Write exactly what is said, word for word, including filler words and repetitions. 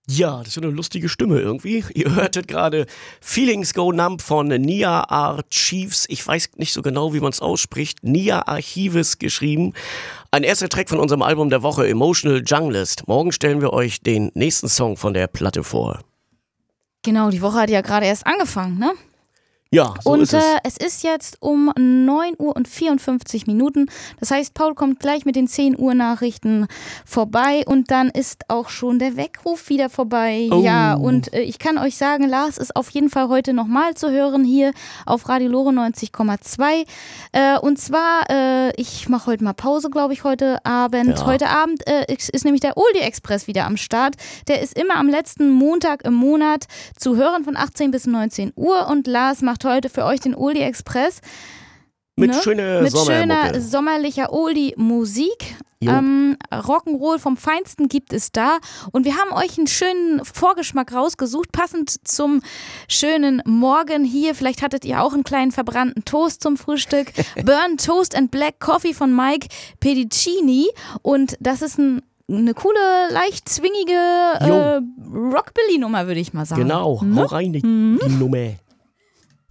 Ja, das ist eine lustige Stimme irgendwie. Ihr hörtet gerade Feelings Go Numb von Nia Archives. Ich weiß nicht so genau, wie man es ausspricht. Nia Archives geschrieben. Ein erster Track von unserem Album der Woche, Emotional Junglist. Morgen stellen wir euch den nächsten Song von der Platte vor. Genau, die Woche hat ja gerade erst angefangen, ne? Ja, so und ist es. Äh, es ist jetzt um neun Uhr und vierundfünfzig Minuten. Das heißt, Paul kommt gleich mit den zehn Uhr Nachrichten vorbei und dann ist auch schon der Weckruf wieder vorbei. Oh. Ja, und äh, ich kann euch sagen, Lars ist auf jeden Fall heute nochmal zu hören hier auf Radio Lore neunzig Komma zwei. Äh, und zwar, äh, ich mache heute mal Pause, glaube ich, heute Abend. Ja. Heute Abend äh, ist, ist nämlich der Oldie Express wieder am Start. Der ist immer am letzten Montag im Monat zu hören von achtzehn bis neunzehn Uhr und Lars macht heute für euch den Oldie Express. Mit ne? schöner Mit Sommermucke. schöner sommerlicher Oldie-Musik. Jo. Ähm, Rock'n'Roll vom Feinsten gibt es da. Und wir haben euch einen schönen Vorgeschmack rausgesucht, passend zum schönen Morgen hier. Vielleicht hattet ihr auch einen kleinen verbrannten Toast zum Frühstück. Burn Toast and Black Coffee von Mike Pedicini. Und das ist ein eine coole, leicht zwingige äh, Rockabilly-Nummer, würde ich mal sagen. Genau, ne? hau rein, die, die Nummer.